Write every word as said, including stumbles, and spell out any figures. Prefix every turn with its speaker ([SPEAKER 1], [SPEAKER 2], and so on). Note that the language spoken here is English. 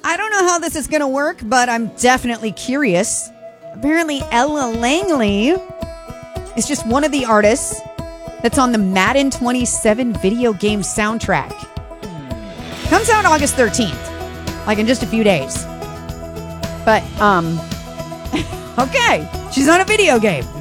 [SPEAKER 1] I don't know how this is going to work, but I'm definitely curious. Apparently, Ella Langley is just one of the artists that's on the Madden twenty-seven video game soundtrack. Comes out August thirteenth, like in just a few days. But, um, okay, she's on a video game.